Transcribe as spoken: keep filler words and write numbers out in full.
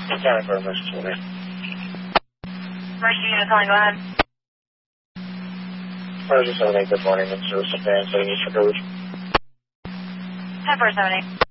County for emergency. Emergency unit calling, go ahead. Emergency seven eight, good morning. It's Service Advance, setting each for coverage. ten four seven eight.